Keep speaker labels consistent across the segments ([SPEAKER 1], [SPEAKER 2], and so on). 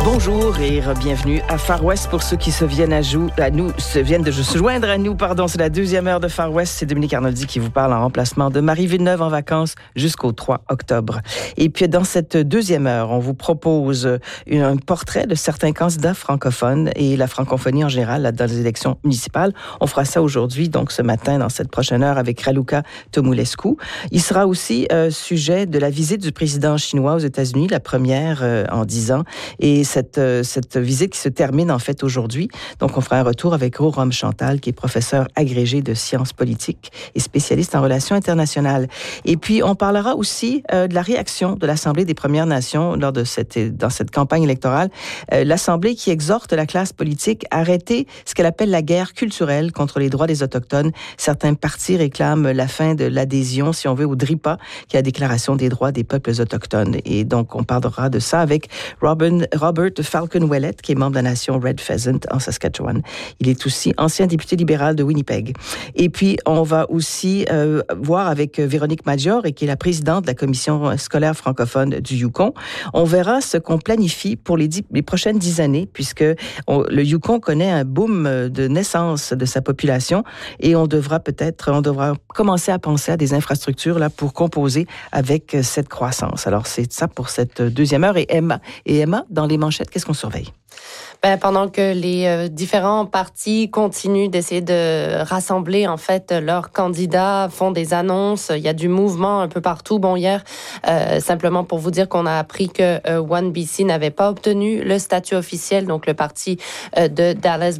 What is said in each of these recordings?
[SPEAKER 1] Bonjour et bienvenue à Far West pour ceux qui viennent de se joindre à nous. C'est la deuxième heure de Far West. C'est Dominique Arnoldi qui vous parle en remplacement de Marie Villeneuve en vacances jusqu'au 3 octobre. Et puis dans cette deuxième heure, on vous propose un portrait de certains candidats francophones et la francophonie en général dans les élections municipales. On fera ça aujourd'hui, donc ce matin, dans cette prochaine heure, avec Raluca Tomulescu. Il sera aussi sujet de la visite du président chinois aux États-Unis, la première en 10 ans. Et cette visite qui se termine en fait aujourd'hui. Donc, on fera un retour avec Roram Chantal, qui est professeur agrégé de sciences politiques et spécialiste en relations internationales. Et puis, on parlera aussi de la réaction de l'Assemblée des Premières Nations dans cette campagne électorale. L'Assemblée qui exhorte la classe politique à arrêter ce qu'elle appelle la guerre culturelle contre les droits des Autochtones. Certains partis réclament la fin de l'adhésion, si on veut, au DRIPA, qui est la Déclaration des droits des peuples autochtones. Et donc, on parlera de ça avec Robert Falcon-Ouellet, qui est membre de la nation Red Pheasant en Saskatchewan. Il est aussi ancien député libéral de Winnipeg. Et puis, on va aussi voir avec Véronique Major, qui est la présidente de la commission scolaire francophone du Yukon. On verra ce qu'on planifie pour les prochaines 10 années, puisque le Yukon connaît un boom de naissance de sa population et on devra commencer à penser à des infrastructures là pour composer avec cette croissance. Alors, c'est ça pour cette deuxième heure. Et Emma, dans les manchettes, qu'est-ce qu'on surveille?
[SPEAKER 2] Pendant que les différents partis continuent d'essayer de rassembler en fait leurs candidats, font des annonces, il y a du mouvement un peu partout. Bon, hier, simplement pour vous dire qu'on a appris que One BC n'avait pas obtenu le statut officiel, donc le parti de Dallas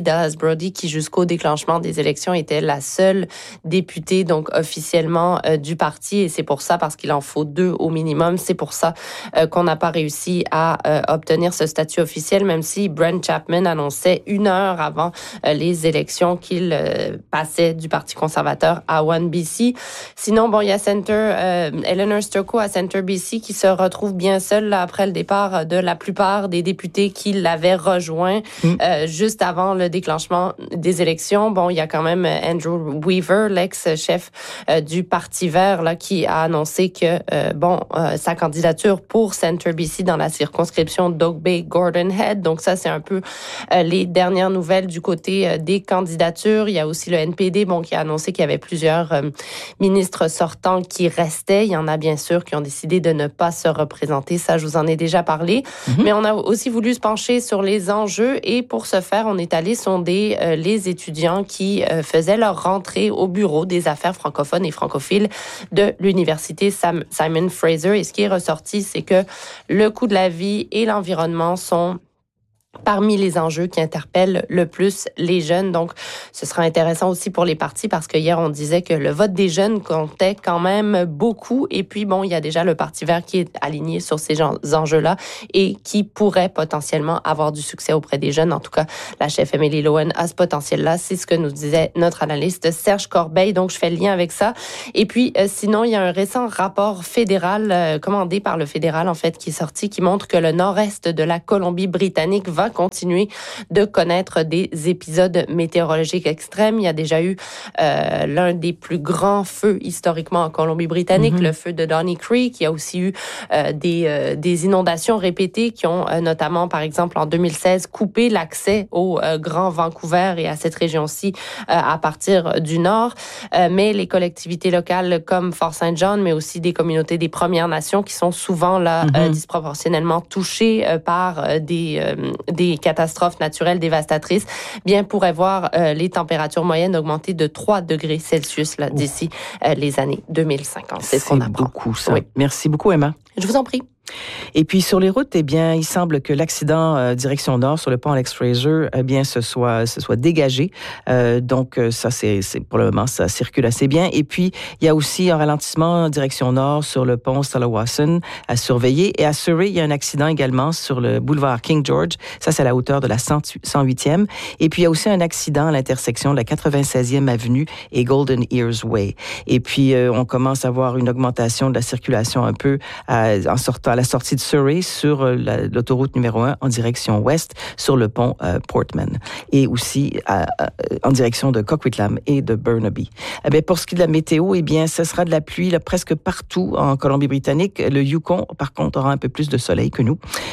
[SPEAKER 2] Brody qui jusqu'au déclenchement des élections était la seule députée donc officiellement du parti, et c'est pour ça, parce qu'il en faut 2 au minimum, c'est pour ça qu'on n'a pas réussi à obtenir ce statut officiel, même si Brent Chapman annonçait 1 heure avant les élections qu'il passait du Parti conservateur à One BC. Sinon, il y a Eleanor Sturcos à Centre BC qui se retrouve bien seule là, après le départ de la plupart des députés qui l'avaient rejoint juste avant le déclenchement des élections. Il y a quand même Andrew Weaver, l'ex-chef du Parti vert, là, qui a annoncé que sa candidature pour Centre BC dans la circonscription d'Oak Bay-Gordon Head. Donc ça, c'est un peu les dernières nouvelles du côté des candidatures. Il y a aussi le NPD qui a annoncé qu'il y avait plusieurs ministres sortants qui restaient. Il y en a bien sûr qui ont décidé de ne pas se représenter. Ça, je vous en ai déjà parlé. Mais on a aussi voulu se pencher sur les enjeux et pour ce faire, on est allé sonder les étudiants qui faisaient leur rentrée au bureau des affaires francophones et francophiles de l'université Simon Fraser. Et ce qui est ressorti, c'est que le coût de la vie et l'environnement sont parmi les enjeux qui interpellent le plus les jeunes. Donc, ce sera intéressant aussi pour les partis parce que hier, on disait que le vote des jeunes comptait quand même beaucoup. Et puis, il y a déjà le Parti vert qui est aligné sur ces enjeux-là et qui pourrait potentiellement avoir du succès auprès des jeunes. En tout cas, la chef Emily Lowen a ce potentiel-là. C'est ce que nous disait notre analyste Serge Corbeil. Donc, je fais le lien avec ça. Et puis, sinon, il y a un récent rapport fédéral, commandé par le fédéral, en fait, qui est sorti, qui montre que le nord-est de la Colombie-Britannique va continuer de connaître des épisodes météorologiques extrêmes. Il y a déjà eu l'un des plus grands feux historiquement en Colombie-Britannique, le feu de Donny Creek. Il y a aussi eu des inondations répétées qui ont notamment, par exemple, en 2016, coupé l'accès au Grand Vancouver et à cette région-ci à partir du nord. Mais les collectivités locales comme Fort St. John, mais aussi des communautés des Premières Nations qui sont souvent là disproportionnellement touchées par des catastrophes naturelles dévastatrices, pourraient voir les températures moyennes augmenter de 3 degrés Celsius là, d'ici les années 2050. C'est ce qu'on apprend.
[SPEAKER 1] C'est beaucoup, ça.
[SPEAKER 2] Oui.
[SPEAKER 1] Merci beaucoup, Emma.
[SPEAKER 2] Je vous en prie.
[SPEAKER 1] Et puis, sur les routes, il semble que l'accident direction nord sur le pont Alex Fraser, se soit dégagé. Donc, ça, c'est pour le moment, ça circule assez bien. Et puis, il y a aussi un ralentissement direction nord sur le pont Stella-Wasson à surveiller. Et à Surrey, il y a un accident également sur le boulevard King George. Ça, c'est à la hauteur de la 108e. Et puis, il y a aussi un accident à l'intersection de la 96e avenue et Golden Ears Way. Et puis, on commence à voir une augmentation de la circulation un peu à la sortie de Surrey sur l'autoroute numéro 1 en direction ouest sur le pont Portman et aussi en direction de Coquitlam et de Burnaby. Pour ce qui est de la météo, ce sera de la pluie là, presque partout en Colombie-Britannique. Le Yukon, par contre, aura un peu plus de soleil que nous.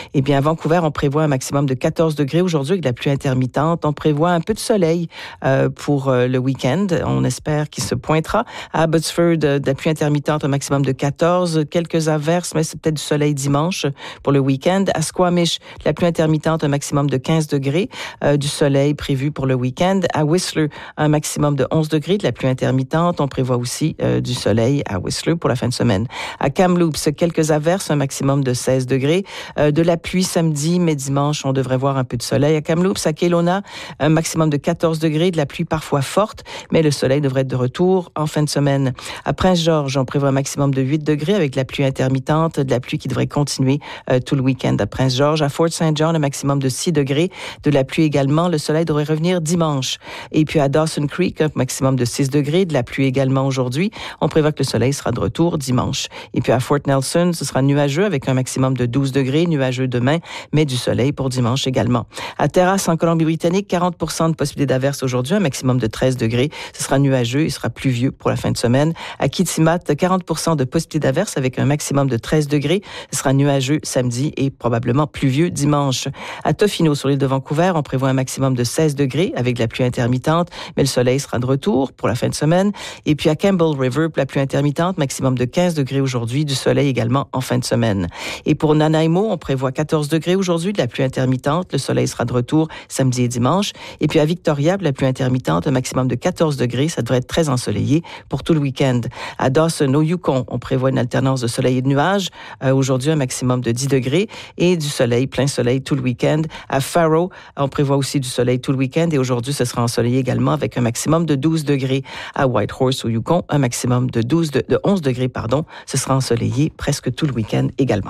[SPEAKER 1] Eh bien, à Vancouver, on prévoit un maximum de 14 degrés aujourd'hui avec de la pluie intermittente. On prévoit un peu de soleil pour le week-end. On espère qu'il se pointera. À Abbotsford, de la pluie intermittente, un maximum de 14. Quelques averses, mais c'est peut-être du soleil dimanche pour le week-end. À Squamish, de la pluie intermittente, un maximum de 15 degrés. Du soleil prévu pour le week-end. À Whistler, un maximum de 11 degrés, de la pluie intermittente. On prévoit aussi du soleil à Whistler pour la fin de semaine. À Kamloops, quelques averses, un maximum de 16 degrés. De la pluie samedi, mais dimanche, on devrait voir un peu de soleil. À Kamloops, à Kelowna, un maximum de 14 degrés, de la pluie parfois forte, mais le soleil devrait être de retour en fin de semaine. À Prince-Georges, on prévoit un maximum de 8 degrés avec de la pluie intermittente, de la pluie qui devrait continuer tout le week-end à Prince-Georges. À Fort St. John, un maximum de 6 degrés, de la pluie également. Le soleil devrait revenir dimanche. Et puis à Dawson Creek, un maximum de 6 degrés, de la pluie également aujourd'hui. On prévoit que le soleil sera de retour dimanche. Et puis à Fort Nelson, ce sera nuageux avec un maximum de 12 degrés, nuageux demain, mais du soleil pour dimanche également. À Terrace, en Colombie-Britannique, 40% de possibilité d'averse aujourd'hui, un maximum de 13 degrés. Ce sera nuageux, il sera pluvieux pour la fin de semaine. À Kitimat, 40% de possibilité d'averse avec un maximum de 13 degrés. Ce sera nuageux samedi et probablement pluvieux dimanche. À Tofino, sur l'île de Vancouver, on prévoit un maximum de 16 degrés avec de la pluie intermittente, mais le soleil sera de retour pour la fin de semaine. Et puis à Campbell River, la pluie intermittente, maximum de 15 degrés aujourd'hui, du soleil également en fin de semaine. Et pour Nanaimo, on prévoit 14 degrés aujourd'hui, de la pluie intermittente, le soleil sera de retour samedi et dimanche. Et puis à Victoria, la pluie intermittente, un maximum de 14 degrés, ça devrait être très ensoleillé pour tout le week-end. À Dawson, au Yukon, on prévoit une alternance de soleil et de nuages, aujourd'hui un maximum de 10 degrés et du soleil, plein soleil tout le week-end. À Faro, on prévoit aussi du soleil tout le week-end et aujourd'hui, ce sera ensoleillé également avec un maximum de 12 degrés. À Whitehorse, au Yukon, un maximum de 11 degrés, ce sera ensoleillé presque tout le week-end également.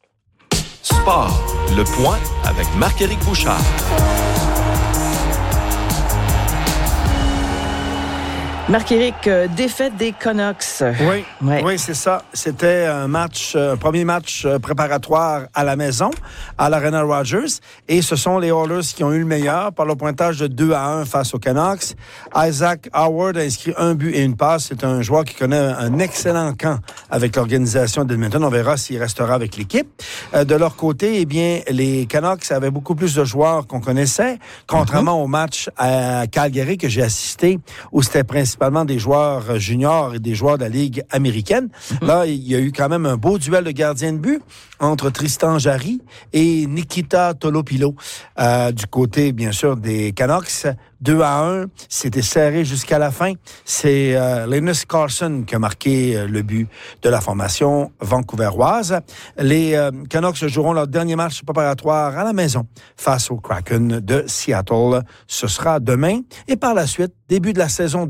[SPEAKER 3] Sport, le point avec Marc-Éric Bouchard.
[SPEAKER 1] Marc-Éric, défaite des Canucks.
[SPEAKER 4] Oui, c'est ça. C'était un premier match préparatoire à la maison, à l'Arena Rogers. Et ce sont les Oilers qui ont eu le meilleur par le pointage de 2-1 face aux Canucks. Isaac Howard a inscrit un but et une passe. C'est un joueur qui connaît un excellent camp avec l'organisation d'Edmonton. On verra s'il restera avec l'équipe. De leur côté, eh bien, les Canucks avaient beaucoup plus de joueurs qu'on connaissait, contrairement au match à Calgary que j'ai assisté, où c'était principalement des joueurs juniors et des joueurs de la Ligue américaine. Là, il y a eu quand même un beau duel de gardiens de but entre Tristan Jarry et Nikita Tolopilo. Du côté, bien sûr, des Canucks, 2-1. C'était serré jusqu'à la fin. C'est Linus Carlson qui a marqué le but de la formation vancouveroise. Les Canucks joueront leur dernier match préparatoire à la maison face au Kraken de Seattle. Ce sera demain. Et par la suite, début de la saison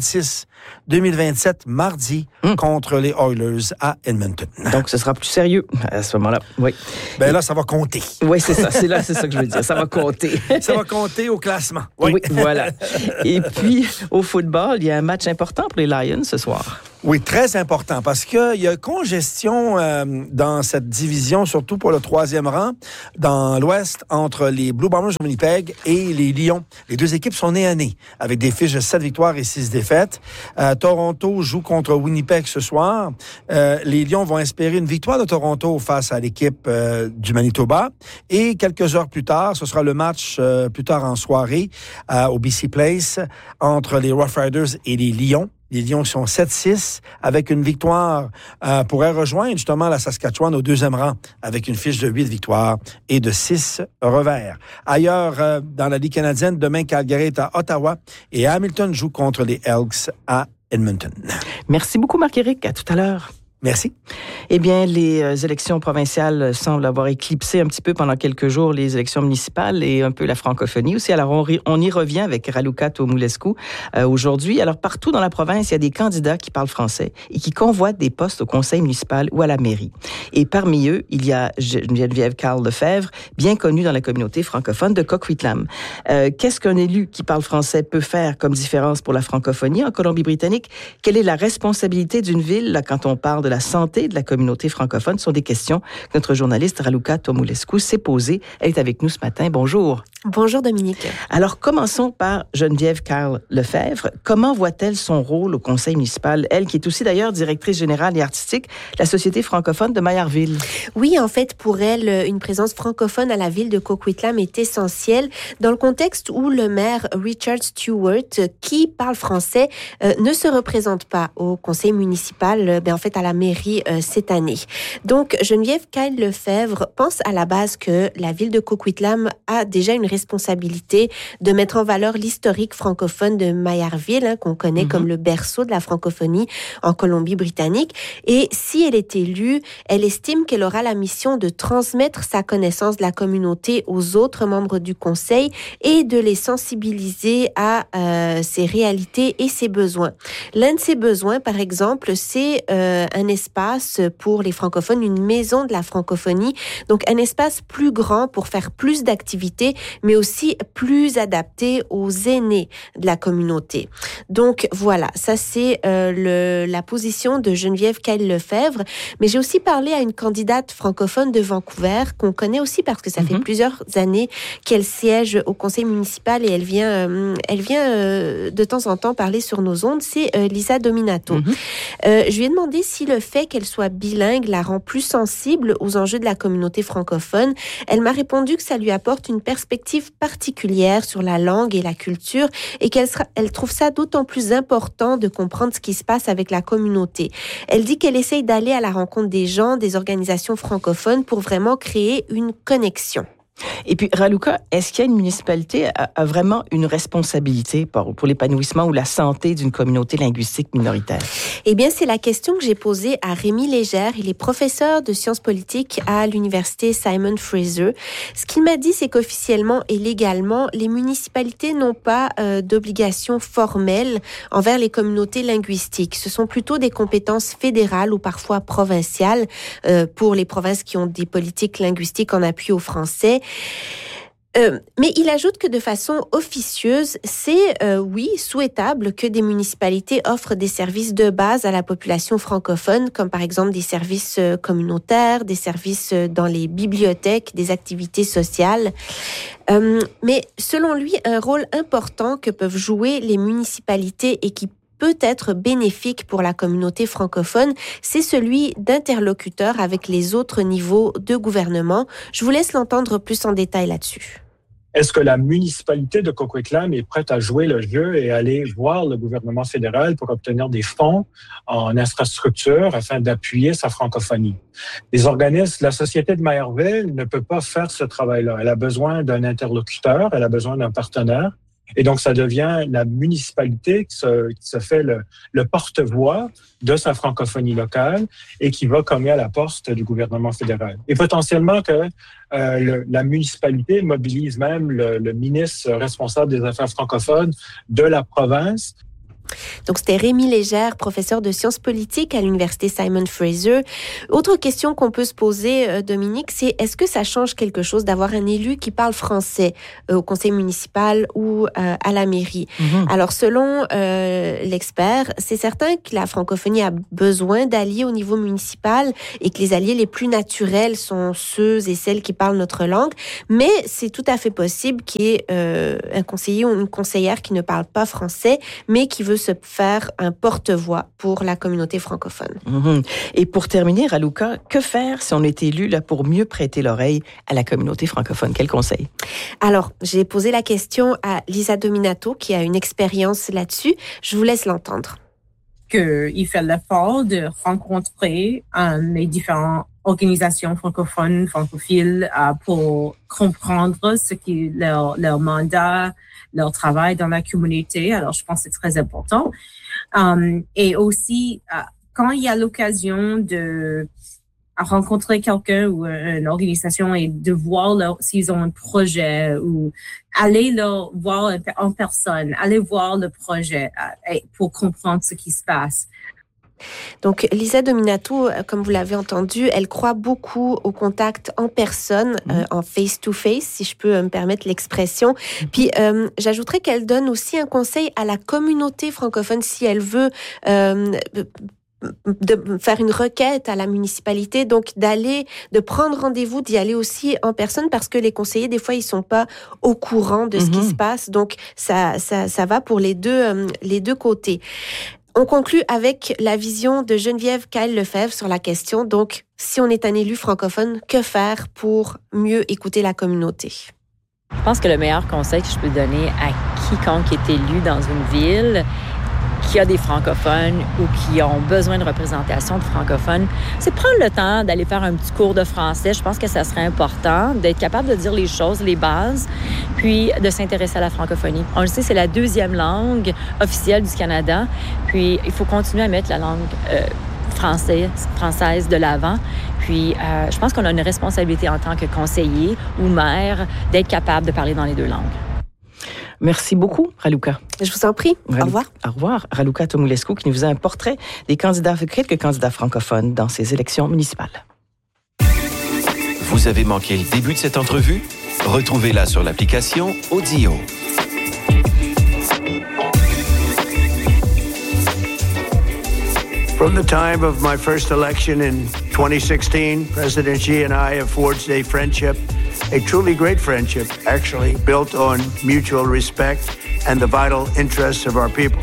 [SPEAKER 4] 2026-2027, mardi, contre les Oilers à Edmonton.
[SPEAKER 1] Donc, ce sera plus sérieux à ce moment-là. Oui.
[SPEAKER 4] Ben là, ça va compter.
[SPEAKER 1] Oui, c'est ça. C'est ça que je veux dire. Ça va compter.
[SPEAKER 4] Ça va compter au classement.
[SPEAKER 1] Oui, voilà. Et puis, au football, il y a un match important pour les Lions ce soir.
[SPEAKER 4] Oui, très important, parce qu'il y a congestion dans cette division, surtout pour le 3e rang, dans l'Ouest, entre les Blue Bombers de Winnipeg et les Lions. Les deux équipes sont nez à nez, avec des fiches de 7 victoires et 6 défaites. Toronto joue contre Winnipeg ce soir. Les Lions vont espérer une victoire de Toronto face à l'équipe du Manitoba. Et quelques heures plus tard, ce sera le match plus tard en soirée au BC Place entre les Rough Riders et les Lions. Les Lions sont 7-6 avec une victoire pourraient rejoindre justement la Saskatchewan au 2e rang avec une fiche de 8 victoires et de 6 revers. Ailleurs, dans la Ligue canadienne, demain, Calgary est à Ottawa et Hamilton joue contre les Elks à Edmonton.
[SPEAKER 1] Merci beaucoup, Marc-Éric. À tout à l'heure.
[SPEAKER 4] Merci.
[SPEAKER 1] Eh bien, les élections provinciales semblent avoir éclipsé un petit peu pendant quelques jours les élections municipales et un peu la francophonie aussi. Alors, on y revient avec Raluca Tomulescu aujourd'hui. Alors, partout dans la province, il y a des candidats qui parlent français et qui convoitent des postes au conseil municipal ou à la mairie. Et parmi eux, il y a Geneviève Carl-Lefebvre, bien connue dans la communauté francophone de Coquitlam. Qu'est-ce qu'un élu qui parle français peut faire comme différence pour la francophonie en Colombie-Britannique? Quelle est la responsabilité d'une ville là, quand on parle de la santé de la communauté francophone? Ce sont des questions que notre journaliste Raluca Tomulescu s'est posées. Elle est avec nous ce matin. Bonjour.
[SPEAKER 5] Bonjour Dominique.
[SPEAKER 1] Alors, commençons par Geneviève Kyle Lefebvre. Comment voit-elle son rôle au conseil municipal? Elle, qui est aussi d'ailleurs directrice générale et artistique de la Société francophone de Maillardville.
[SPEAKER 5] Oui, en fait, pour elle, une présence francophone à la ville de Coquitlam est essentielle dans le contexte où le maire Richard Stewart, qui parle français, ne se représente pas au conseil municipal, en fait à la mairie cette année. Donc, Geneviève Kyle Lefebvre pense à la base que la ville de Coquitlam a déjà une responsabilité de mettre en valeur l'historique francophone de Maillardville, qu'on connaît comme le berceau de la francophonie en Colombie-Britannique. Et si elle est élue, elle estime qu'elle aura la mission de transmettre sa connaissance de la communauté aux autres membres du conseil et de les sensibiliser à ses réalités et ses besoins. L'un de ses besoins, par exemple, c'est un espace pour les francophones, une maison de la francophonie, donc un espace plus grand pour faire plus d'activités, mais aussi plus adapté aux aînés de la communauté. Donc voilà, ça c'est la position de Geneviève Kyle Lefebvre, mais j'ai aussi parlé à une candidate francophone de Vancouver, qu'on connaît aussi parce que ça fait plusieurs années qu'elle siège au conseil municipal et elle vient de temps en temps parler sur nos ondes, c'est Lisa Dominato. Je lui ai demandé si le fait qu'elle soit bilingue la rend plus sensible aux enjeux de la communauté francophone. Elle m'a répondu que ça lui apporte une perspective particulière sur la langue et la culture et elle trouve ça d'autant plus important de comprendre ce qui se passe avec la communauté. Elle dit qu'elle essaye d'aller à la rencontre des gens, des organisations francophones pour vraiment créer une connexion.
[SPEAKER 1] Et puis, Raluca, est-ce qu'il y a une municipalité a vraiment une responsabilité pour l'épanouissement ou la santé d'une communauté linguistique minoritaire?
[SPEAKER 5] Eh bien, c'est la question que j'ai posée à Rémi Légère. Il est professeur de sciences politiques à l'université Simon Fraser. Ce qu'il m'a dit, c'est qu'officiellement et légalement, les municipalités n'ont pas d'obligation formelle envers les communautés linguistiques. Ce sont plutôt des compétences fédérales ou parfois provinciales pour les provinces qui ont des politiques linguistiques en appui au français. Mais il ajoute que de façon officieuse, c'est oui, souhaitable que des municipalités offrent des services de base à la population francophone, comme par exemple des services communautaires, des services dans les bibliothèques, des activités sociales. Mais selon lui, un rôle important que peuvent jouer les municipalités et qui peut être bénéfique pour la communauté francophone, c'est celui d'interlocuteur avec les autres niveaux de gouvernement. Je vous laisse l'entendre plus en détail là-dessus.
[SPEAKER 6] Est-ce que la municipalité de Coquitlam est prête à jouer le jeu et aller voir le gouvernement fédéral pour obtenir des fonds en infrastructure afin d'appuyer sa francophonie? Les organismes, la Société de Maillardville ne peut pas faire ce travail-là. Elle a besoin d'un interlocuteur, elle a besoin d'un partenaire. Et donc, ça devient la municipalité qui se fait le porte-voix de sa francophonie locale et qui va cogner à la porte du gouvernement fédéral. Et potentiellement que la municipalité mobilise même le ministre responsable des affaires francophones de la province.
[SPEAKER 5] Donc, c'était Rémi Légère, professeur de sciences politiques à l'université Simon Fraser. Autre question qu'on peut se poser, Dominique, c'est est-ce que ça change quelque chose d'avoir un élu qui parle français au conseil municipal ou à la mairie? Alors, selon l'expert, c'est certain que la francophonie a besoin d'alliés au niveau municipal et que les alliés les plus naturels sont ceux et celles qui parlent notre langue, mais c'est tout à fait possible qu'il y ait un conseiller ou une conseillère qui ne parle pas français, mais qui veut se faire un porte-voix pour la communauté francophone.
[SPEAKER 1] Et pour terminer, Raluca, que faire si on est élu là, pour mieux prêter l'oreille à la communauté francophone? Quel conseil?
[SPEAKER 5] Alors, j'ai posé la question à Lisa Dominato, qui a une expérience là-dessus. Je vous laisse l'entendre.
[SPEAKER 7] Qu'il fait l'effort de rencontrer les différentes organisations francophones, francophiles, pour comprendre ce qui est leur mandat, leur travail dans la communauté. Alors, je pense que c'est très important. Et aussi, quand il y a l'occasion de rencontrer quelqu'un ou une organisation et de voir s'ils ont un projet ou aller leur voir en personne, aller voir le projet pour comprendre ce qui se passe.
[SPEAKER 5] Donc, Lisa Dominato, comme vous l'avez entendu, elle croit beaucoup au contact en personne, en face-to-face, si je peux me permettre l'expression. Puis, j'ajouterais qu'elle donne aussi un conseil à la communauté francophone si elle veut de faire une requête à la municipalité, donc de prendre rendez-vous, d'y aller aussi en personne, parce que les conseillers, des fois, ils sont pas au courant de ce qui se passe. Donc, ça va pour les deux côtés. On conclut avec la vision de Geneviève Caël-Lefebvre sur la question. Donc, si on est un élu francophone, que faire pour mieux écouter la communauté?
[SPEAKER 8] Je pense que le meilleur conseil que je peux donner à quiconque est élu dans une ville qui a des francophones ou qui ont besoin de représentation de francophones, c'est prendre le temps d'aller faire un petit cours de français. Je pense que ça serait important d'être capable de dire les choses, les bases, puis de s'intéresser à la francophonie. On le sait, c'est la 2e langue officielle du Canada, puis il faut continuer à mettre la langue française de l'avant. Puis je pense qu'on a une responsabilité en tant que conseiller ou maire d'être capable de parler dans les 2 langues.
[SPEAKER 1] Merci beaucoup, Raluca.
[SPEAKER 5] Je vous en prie. Au revoir.
[SPEAKER 1] Au revoir. Raluca Tomulescu qui nous faisait un portrait des quelques candidats francophones dans ces élections municipales.
[SPEAKER 3] Vous avez manqué le début de cette entrevue? Retrouvez-la sur l'application Audio.
[SPEAKER 9] From the time of my first election in 2016, President Xi and I have forged a friendship, a truly great friendship, actually, built on mutual respect and the vital interests of our people.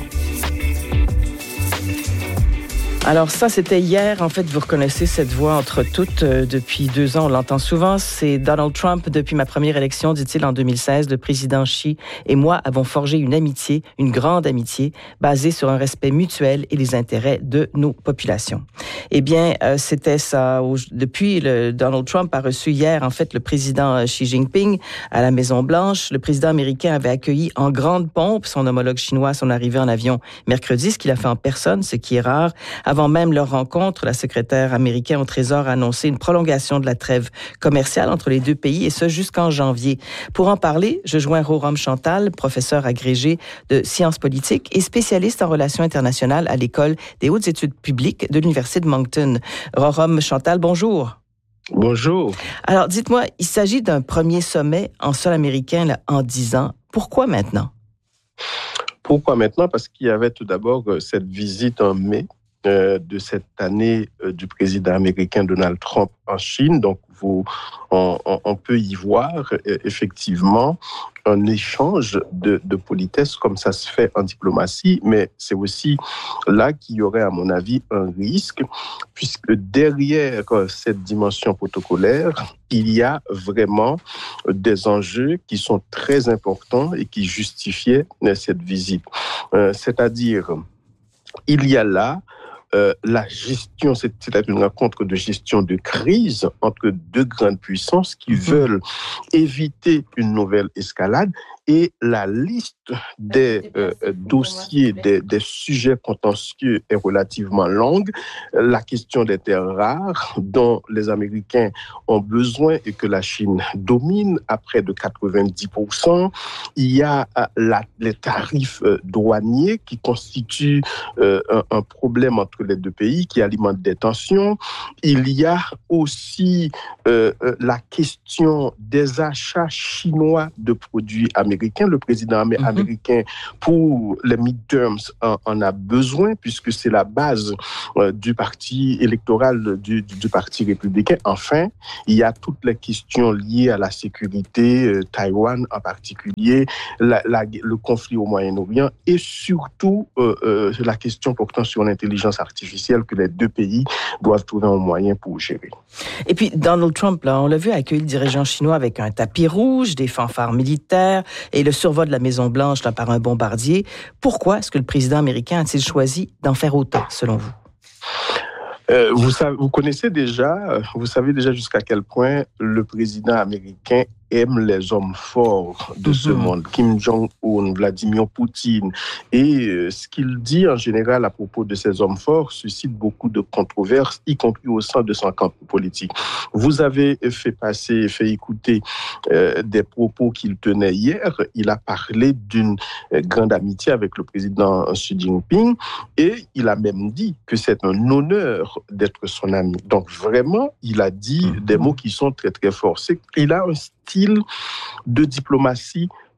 [SPEAKER 1] Alors ça, c'était hier. En fait, vous reconnaissez cette voix entre toutes depuis 2 ans. On l'entend souvent. C'est Donald Trump. Depuis ma première élection, dit-il en 2016, le président Xi et moi avons forgé une amitié, une grande amitié, basée sur un respect mutuel et les intérêts de nos populations. Eh bien, c'était ça. Depuis, Donald Trump a reçu hier, en fait, le président Xi Jinping à la Maison-Blanche. Le président américain avait accueilli en grande pompe son homologue chinois à son arrivée en avion mercredi, ce qu'il a fait en personne, ce qui est rare. Avant même leur rencontre, la secrétaire américaine au Trésor a annoncé une prolongation de la trêve commerciale entre les 2 pays, et ce jusqu'en janvier. Pour en parler, je joins Roram Chantal, professeur agrégé de sciences politiques et spécialiste en relations internationales à l'École des hautes études publiques de l'Université de Moncton. Roram Chantal, bonjour.
[SPEAKER 10] Bonjour.
[SPEAKER 1] Alors, dites-moi, il s'agit d'un premier sommet en sol américain là, en 10 ans. Pourquoi maintenant?
[SPEAKER 10] Pourquoi maintenant? Parce qu'il y avait tout d'abord cette visite en mai de cette année du président américain Donald Trump en Chine. Donc, on peut y voir effectivement un échange de politesse comme ça se fait en diplomatie, mais c'est aussi là qu'il y aurait, à mon avis, un risque, puisque derrière cette dimension protocolaire, il y a vraiment des enjeux qui sont très importants et qui justifiaient cette visite. C'est-à-dire, il y a là la gestion, c'est une rencontre de gestion de crise entre 2 grandes puissances qui veulent éviter une nouvelle escalade, et la liste des dossiers, des sujets contentieux est relativement longue. La question des terres rares dont les Américains ont besoin et que la Chine domine à près de 90%. Il y a les tarifs douaniers qui constituent un problème entre les 2 pays qui alimente des tensions. Il y a aussi la question des achats chinois de produits américains. Le président américain, pour les midterms, en a besoin, puisque c'est la base du parti électoral du Parti républicain. Enfin, il y a toutes les questions liées à la sécurité, Taïwan en particulier, le conflit au Moyen-Orient, et surtout la question portant sur l'intelligence artificielle que les 2 pays doivent trouver un moyen pour gérer.
[SPEAKER 1] Et puis, Donald Trump, là, on l'a vu accueillir le dirigeant chinois avec un tapis rouge, des fanfares militaires et le survol de la Maison-Blanche là, par un bombardier. Pourquoi est-ce que le président américain a-t-il choisi d'en faire autant, selon vous?
[SPEAKER 10] Vous savez déjà jusqu'à quel point le président américain aime les hommes forts de ce monde, Kim Jong-un, Vladimir Poutine. Et ce qu'il dit en général à propos de ces hommes forts suscite beaucoup de controverses, y compris au sein de son camp politique. Vous avez fait écouter des propos qu'il tenait hier. Il a parlé d'une grande amitié avec le président Xi Jinping et il a même dit que c'est un honneur d'être son ami. Donc vraiment, il a dit des mots qui sont très très forts. Il a un style de diplomatie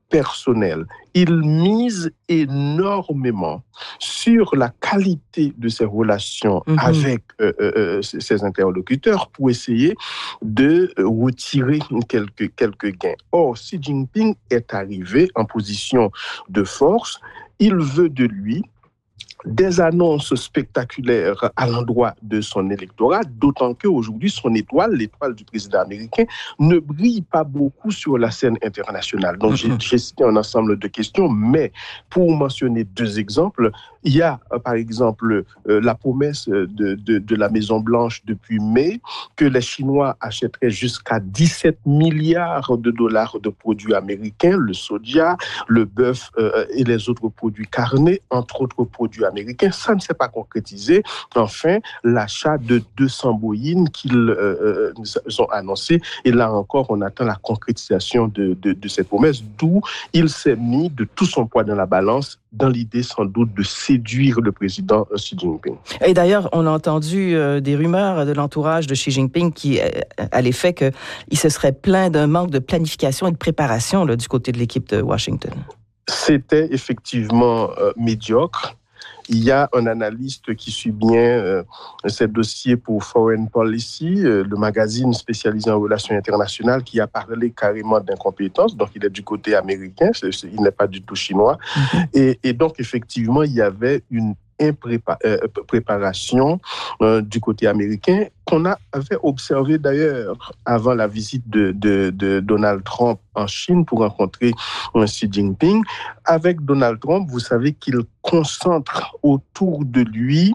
[SPEAKER 10] personnel. Il mise énormément sur la qualité de ses relations avec ses interlocuteurs pour essayer de retirer quelques gains. Or, Xi Jinping est arrivé en position de force. Il veut de lui des annonces spectaculaires à l'endroit de son électorat, d'autant qu'aujourd'hui, son étoile, l'étoile du président américain, ne brille pas beaucoup sur la scène internationale. Donc, j'ai cité un ensemble de questions, mais pour mentionner 2 exemples, il y a, par exemple, la promesse de la Maison-Blanche depuis mai que les Chinois achèteraient jusqu'à 17 milliards de dollars de produits américains, le soja, le bœuf et les autres produits carnés, entre autres produits américains. Ça ne s'est pas concrétisé. Enfin, l'achat de 200 Boeing qu'ils ont annoncé. Et là encore, on attend la concrétisation de cette promesse, d'où il s'est mis de tout son poids dans la balance, dans l'idée sans doute de séduire le président Xi Jinping.
[SPEAKER 1] Et d'ailleurs, on a entendu des rumeurs de l'entourage de Xi Jinping qui à l'effet qu'il se serait plaint d'un manque de planification et de préparation là, du côté de l'équipe de Washington.
[SPEAKER 10] C'était effectivement médiocre. Il y a un analyste qui suit bien ces dossiers pour Foreign Policy, le magazine spécialisé en relations internationales, qui a parlé carrément d'incompétence. Donc, il est du côté américain, il n'est pas du tout chinois. Et donc, effectivement, il y avait une préparation du côté américain qu'on avait observé d'ailleurs avant la visite de Donald Trump en Chine pour rencontrer Xi Jinping. Avec Donald Trump, vous savez qu'il concentre autour de lui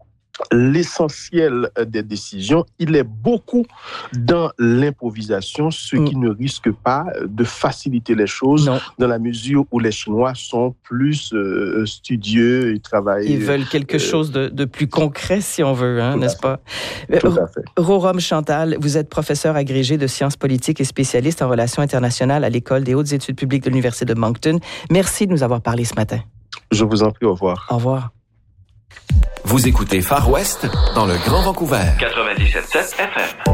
[SPEAKER 10] l'essentiel des décisions. Il est beaucoup dans l'improvisation, ce qui ne risque pas de faciliter les choses dans la mesure où les Chinois sont plus studieux et travaillent.
[SPEAKER 1] Ils veulent quelque chose de plus concret, si on veut, n'est-ce pas?
[SPEAKER 10] Tout à fait.
[SPEAKER 1] Rorom Chantal, vous êtes professeur agrégé de sciences politiques et spécialiste en relations internationales à l'École des hautes études publiques de l'Université de Moncton. Merci de nous avoir parlé ce matin.
[SPEAKER 10] Je vous en prie, au revoir.
[SPEAKER 1] Au revoir.
[SPEAKER 3] Vous écoutez Far West dans le Grand Vancouver. 97.7 FM.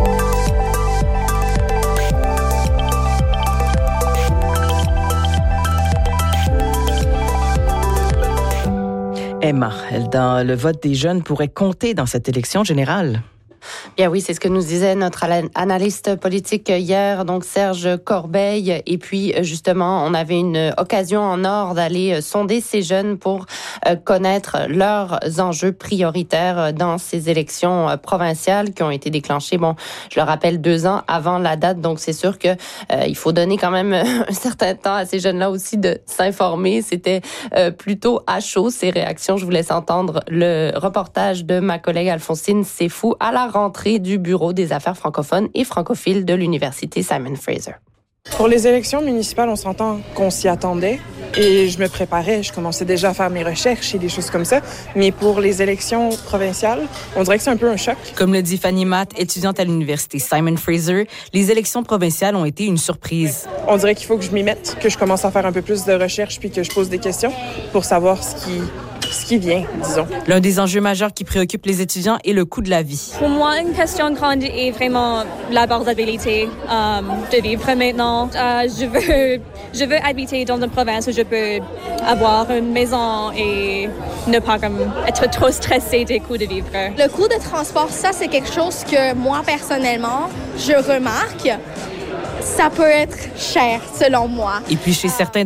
[SPEAKER 1] Emma, dans le vote des jeunes pourrait compter dans cette élection générale.
[SPEAKER 2] Bien oui, c'est ce que nous disait notre analyste politique hier, donc Serge Corbeil. Et puis, justement, on avait une occasion en or d'aller sonder ces jeunes pour connaître leurs enjeux prioritaires dans ces élections provinciales qui ont été déclenchées, bon, je le rappelle, 2 ans avant la date. Donc, c'est sûr que il faut donner quand même un certain temps à ces jeunes-là aussi de s'informer. C'était plutôt à chaud, ces réactions. Je vous laisse entendre le reportage de ma collègue Alphonsine Sefou à la rentrée du Bureau des affaires francophones et francophiles de l'Université Simon Fraser.
[SPEAKER 11] Pour les élections municipales, on s'entend qu'on s'y attendait et je me préparais, je commençais déjà à faire mes recherches et des choses comme ça. Mais pour les élections provinciales, on dirait que c'est un peu un choc.
[SPEAKER 12] Comme le dit Fanny Matt, étudiante à l'Université Simon Fraser, les élections provinciales ont été une surprise.
[SPEAKER 11] On dirait qu'il faut que je m'y mette, que je commence à faire un peu plus de recherches puis que je pose des questions pour savoir ce qui vient, disons.
[SPEAKER 12] L'un des enjeux majeurs qui préoccupe les étudiants est le coût de la vie.
[SPEAKER 13] Pour moi, une question grande est vraiment l'abordabilité de vivre maintenant. Je veux habiter dans une province où je peux avoir une maison et ne pas être trop stressée des coûts de vivre.
[SPEAKER 14] Le coût de transport, ça, c'est quelque chose que moi, personnellement, je remarque. Ça peut être cher, selon moi.
[SPEAKER 12] Et puis, chez certains